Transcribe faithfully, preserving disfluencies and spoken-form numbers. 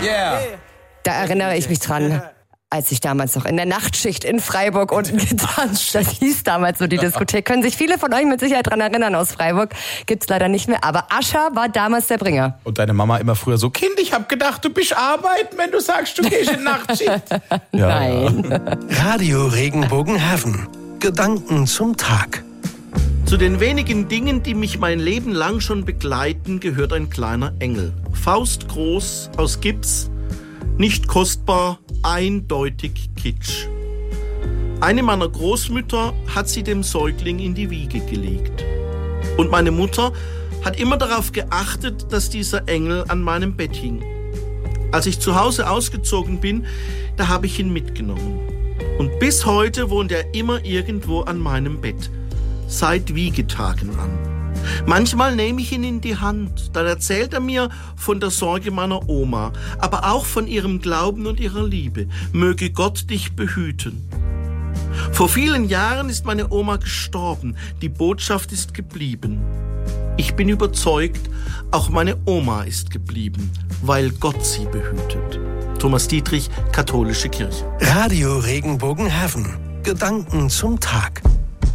Yeah. Da erinnere ich mich dran, als ich damals noch in der Nachtschicht in Freiburg unten getanzt. Das hieß damals so die Diskothek. Können sich viele von euch mit Sicherheit dran erinnern aus Freiburg. Gibt's leider nicht mehr. Aber Ascher war damals der Bringer. Und deine Mama immer früher so, Kind, ich hab gedacht, du bist arbeiten, wenn du sagst, du gehst in Nachtschicht. Ja, Nein. Ja. Radio Regenbogenheaven. Gedanken zum Tag. Zu den wenigen Dingen, die mich mein Leben lang schon begleiten, gehört ein kleiner Engel. Faustgroß, aus Gips, nicht kostbar, eindeutig Kitsch. Eine meiner Großmütter hat sie dem Säugling in die Wiege gelegt. Und meine Mutter hat immer darauf geachtet, dass dieser Engel an meinem Bett hing. Als ich zu Hause ausgezogen bin, da habe ich ihn mitgenommen. Und bis heute wohnt er immer irgendwo an meinem Bett. Seit Wiegetagen an. Manchmal nehme ich ihn in die Hand, dann erzählt er mir von der Sorge meiner Oma, aber auch von ihrem Glauben und ihrer Liebe. Möge Gott dich behüten. Vor vielen Jahren ist meine Oma gestorben, die Botschaft ist geblieben. Ich bin überzeugt, auch meine Oma ist geblieben, weil Gott sie behütet. Thomas Dietrich, Katholische Kirche. Radio Regenbogenheaven. Gedanken zum Tag.